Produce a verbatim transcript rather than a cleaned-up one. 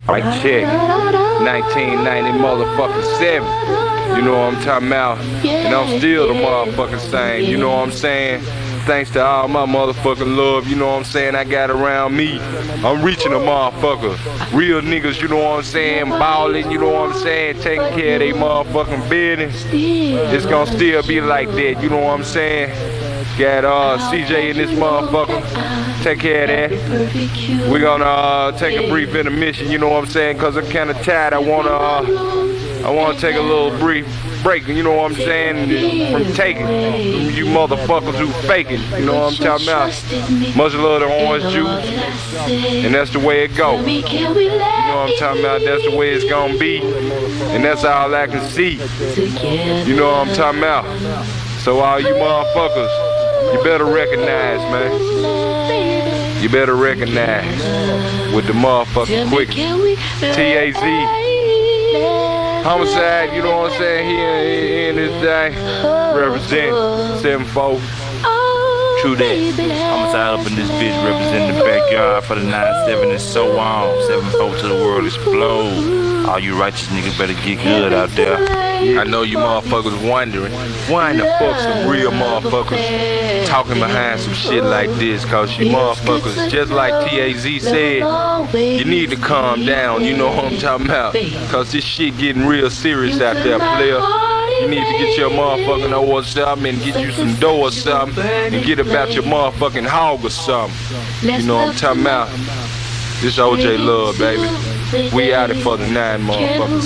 Right check, nineteen ninety motherfucking seven. You know what I'm talking about? And I'm still the motherfucking same. You know what I'm saying? Thanks to all my motherfucking love, you know what I'm saying, I got around me. I'm reaching a motherfucker. Real niggas, you know what I'm saying, ballin', you know what I'm saying, taking care of they motherfucking business. It's gonna still be like that, you know what I'm saying? Got uh, C J in this motherfucker. Take care of that. We're gonna uh, take a brief intermission, you know what I'm saying, cause I'm kinda tired. I wanna uh, I wanna take a little brief break, you know what I'm saying, from taking you motherfuckers who faking, you know what I'm talking about. Much love to Orange Juice, and that's the way it go. You know what I'm talking about, that's the way it's gonna be, and that's all I can see. You know what I'm talking about. So all you motherfuckers, you better recognize, man. You better recognize with the motherfucking quick T A Z. Homicide, you know what I'm saying, here in this day, represent seven four. True that. Homicide up in this bitch, representing the backyard for the nine seven and so on. seven four to the world explode. All you righteous niggas better get good out there. I know you motherfuckers wondering, why in the fuck some real motherfuckers talking behind some shit like this? Cause you motherfuckers, just like T A Z said, you need to calm down, you know what I'm talking about? Cause this shit getting real serious out there, player. You need to get your motherfucking O or something and get you some dough or something and get about your motherfucking hog or something. You know what I'm talking about? This O J Love, baby. We out it for the nine motherfuckers.